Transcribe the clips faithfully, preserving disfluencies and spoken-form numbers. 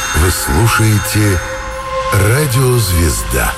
Вы слушаете «Радиозвезда».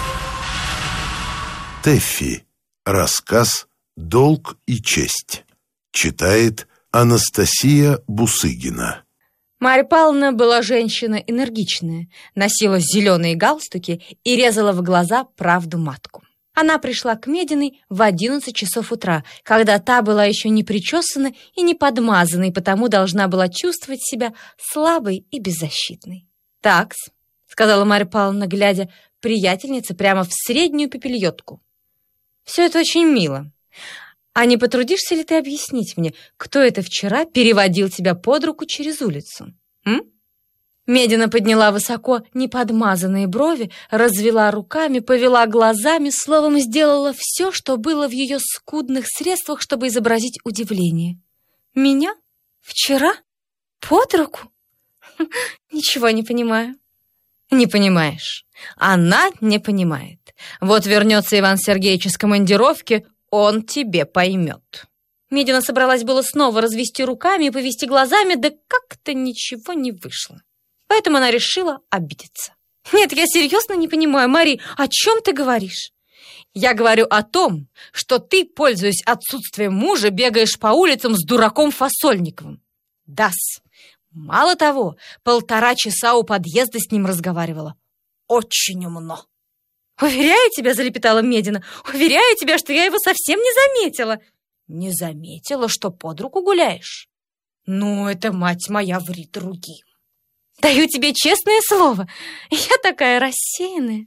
Тэффи. Рассказ «Долг и честь». Читает Анастасия Бусыгина. Марья Павловна была женщина энергичная, носила зеленые галстуки и резала в глаза правду матку. Она пришла к Мединой в одиннадцать часов утра, когда та была еще не причесана и не подмазана, и потому должна была чувствовать себя слабой и беззащитной. «Так-с», — сказала Марья Павловна, глядя приятельнице прямо в среднюю пепельетку. «Все это очень мило. А не потрудишься ли ты объяснить мне, кто это вчера переводил тебя под руку через улицу? М?» Медина подняла высоко неподмазанные брови, развела руками, повела глазами, словом, сделала все, что было в ее скудных средствах, чтобы изобразить удивление. «Меня? Вчера? Под руку? Ничего не понимаю». «Не понимаешь. Она не понимает. Вот вернется Иван Сергеевич из командировки, он тебе поймет». Медина собралась было снова развести руками и повести глазами, да как-то ничего не вышло. Поэтому она решила обидеться. «Нет, я серьезно не понимаю, Мари, о чем ты говоришь?» «Я говорю о том, что ты, пользуясь отсутствием мужа, бегаешь по улицам с дураком Фасольниковым». «Да-с. Мало того, полтора часа у подъезда с ним разговаривала. Очень умно». «Уверяю тебя, — залепетала Медина, — уверяю тебя, что я его совсем не заметила». «Не заметила, что под руку гуляешь? Ну, это, мать моя, ври другим». «Даю тебе честное слово, я такая рассеянная».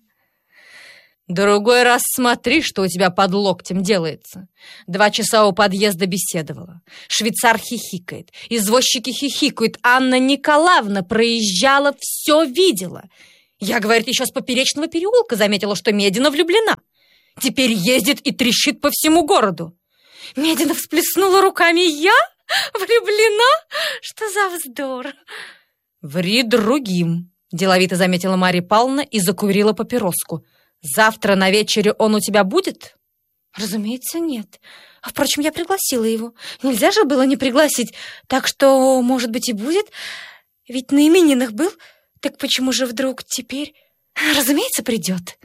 «Другой раз смотри, что у тебя под локтем делается. Два часа у подъезда беседовала. Швейцар хихикает, извозчики хихикают. Анна Николаевна проезжала, все видела. Я, говорит, еще с Поперечного переулка заметила, что Медина влюблена. Теперь ездит и трещит по всему городу». Медина всплеснула руками. «Я влюблена? Что за вздор?» «Ври другим», — деловито заметила Марья Павловна и закурила папироску. «Завтра на вечере он у тебя будет?» «Разумеется, нет. А, впрочем, я пригласила его. Нельзя же было не пригласить. Так что, может быть, и будет. Ведь на именинах был. Так почему же вдруг теперь? Разумеется, придет».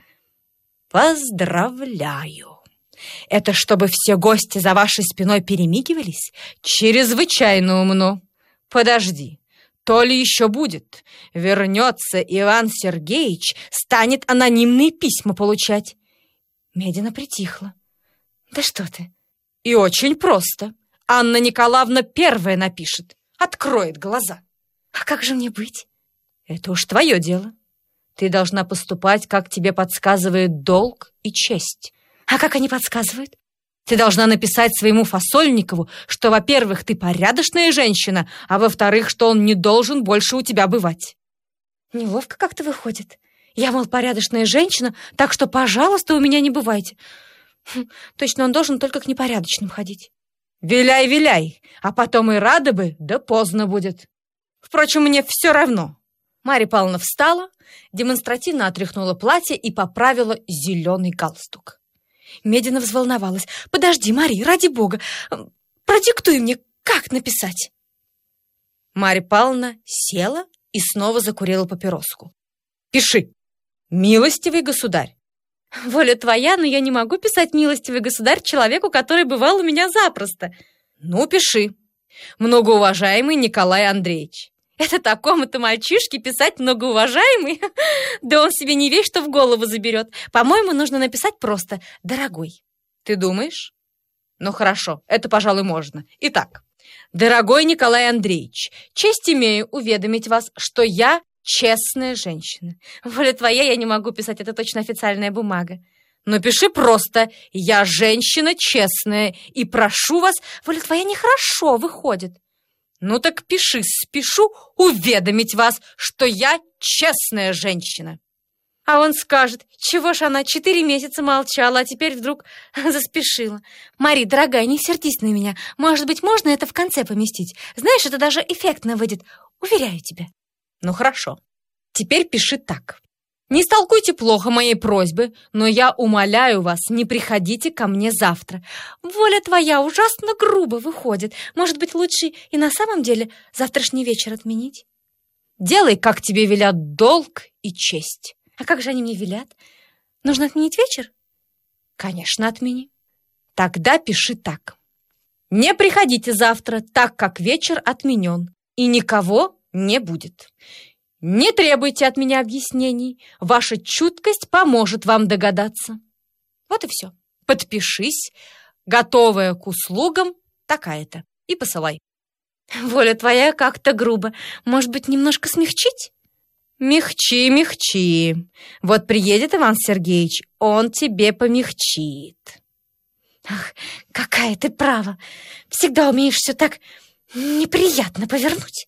«Поздравляю. Это чтобы все гости за вашей спиной перемигивались? Чрезвычайно умно. Подожди. То ли еще будет. Вернется Иван Сергеевич, станет анонимные письма получать». Медина притихла. «Да что ты?» «И очень просто. Анна Николаевна первая напишет, откроет глаза». «А как же мне быть?» «Это уж твое дело. Ты должна поступать, как тебе подсказывает долг и честь». «А как они подсказывают?» «Ты должна написать своему Фасольникову, что, во-первых, ты порядочная женщина, а во-вторых, что он не должен больше у тебя бывать». «Неловко как-то выходит. Я, мол, порядочная женщина, так что, пожалуйста, у меня не бывайте. Хм, точно он должен только к непорядочным ходить». «Виляй, виляй, а потом и рада бы, да поздно будет. Впрочем, мне все равно». Марья Павловна встала, демонстративно отряхнула платье и поправила зеленый галстук. Медина взволновалась. «Подожди, Мария, ради бога, продиктуй мне, как написать». Марья Павловна села и снова закурила папироску. «Пиши. Милостивый государь». «Воля твоя, но я не могу писать «милостивый государь» человеку, который бывал у меня запросто». «Ну, пиши. Многоуважаемый Николай Андреевич». «Это такому-то мальчишке писать многоуважаемый? Да он себе не весь что в голову заберет. По-моему, нужно написать просто «дорогой». Ты думаешь? Ну хорошо, это, пожалуй, можно. Итак, дорогой Николай Андреевич, честь имею уведомить вас, что я честная женщина. Воля твоя, я не могу писать, это точно официальная бумага. Но пиши просто «я женщина честная» и прошу вас, воля твоя, нехорошо выходит. Ну так пиши, спешу уведомить вас, что я честная женщина. А он скажет, чего ж она четыре месяца молчала, а теперь вдруг заспешила. Мари, дорогая, не сердись на меня. Может быть, можно это в конце поместить? Знаешь, это даже эффектно выйдет. Уверяю тебя. Ну хорошо. Теперь пиши так. Не истолкуйте плохо моей просьбы, но я умоляю вас, не приходите ко мне завтра. Воля твоя ужасно грубо выходит. Может быть, лучше и на самом деле завтрашний вечер отменить? Делай, как тебе велят долг и честь. А как же они мне велят? Нужно отменить вечер? Конечно, отмени. Тогда пиши так. Не приходите завтра, так как вечер отменен, и никого не будет. Не требуйте от меня объяснений. Ваша чуткость поможет вам догадаться. Вот и все. Подпишись, готовая к услугам такая-то, и посылай. Воля твоя как-то грубо. Может быть, немножко смягчить? Мягчи, мягчи. Вот приедет Иван Сергеевич, он тебе помягчит. Ах, какая ты права. Всегда умеешь все так неприятно повернуть.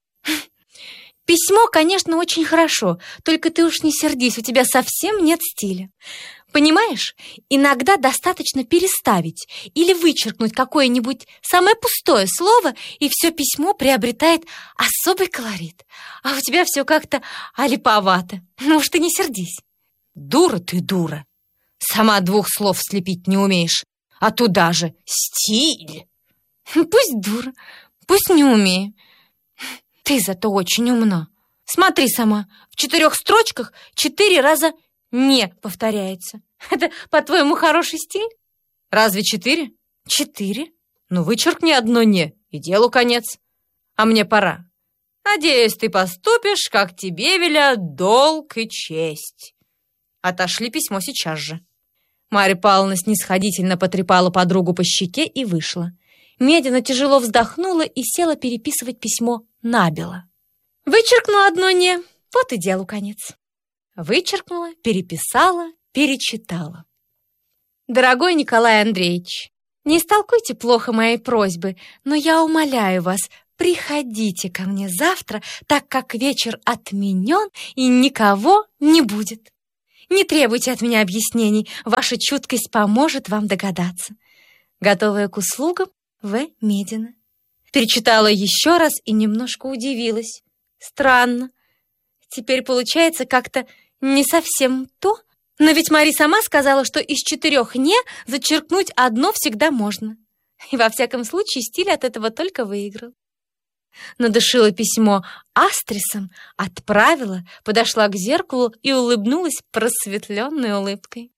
Письмо, конечно, очень хорошо, только ты уж не сердись, у тебя совсем нет стиля. Понимаешь, иногда достаточно переставить или вычеркнуть какое-нибудь самое пустое слово, и все письмо приобретает особый колорит. А у тебя все как-то олиповато. Ну уж ты не сердись. Дура ты, дура. Сама двух слов слепить не умеешь, а туда же стиль. Пусть дура, пусть не умею. Ты зато очень умна. Смотри сама, в четырех строчках четыре раза «не» повторяется. Это, по-твоему, хороший стиль? Разве четыре? Четыре? Ну, вычеркни одно «не», и делу конец. А мне пора. Надеюсь, ты поступишь, как тебе велят долг и честь. Отошли письмо сейчас же. Марья Павловна снисходительно потрепала подругу по щеке и вышла. Медина тяжело вздохнула и села переписывать письмо набело. Вычеркнула одно «не», вот и делу конец. Вычеркнула, переписала, перечитала. Дорогой Николай Андреевич, не истолкуйте плохо моей просьбы, но я умоляю вас, приходите ко мне завтра, так как вечер отменен и никого не будет. Не требуйте от меня объяснений, ваша чуткость поможет вам догадаться. Готовая к услугам, В. Медина. Перечитала еще раз и немножко удивилась. Странно. Теперь получается как-то не совсем то. Но ведь Мари сама сказала, что из четырех «не» зачеркнуть одно всегда можно. И во всяком случае стиль от этого только выиграл. Надушила письмо астрисом, отправила, подошла к зеркалу и улыбнулась просветленной улыбкой.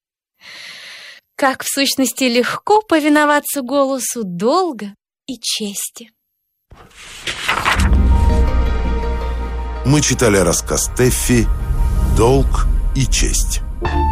Как в сущности легко повиноваться голосу долга и чести. Мы читали рассказ Тэффи «Долг и честь».